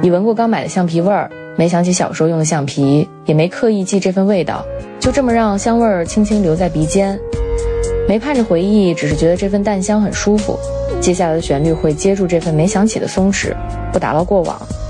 你闻过刚买的橡皮味儿，没想起小时候用的橡皮，也没刻意记这份味道，就这么让香味儿轻轻留在鼻尖，没盼着回忆，只是觉得这份淡香很舒服。接下来的旋律会接住这份没想起的松弛，不打捞过往，